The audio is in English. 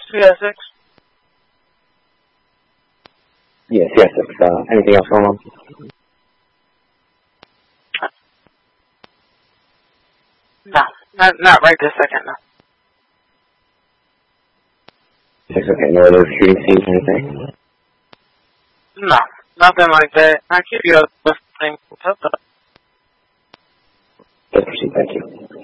Yeah, 6. Yes, yes. Anything else going on? No, not right this second, no. 6, okay. No other shooting scenes or anything? No, nothing like that. I keep you up with things. Let's proceed, thank you.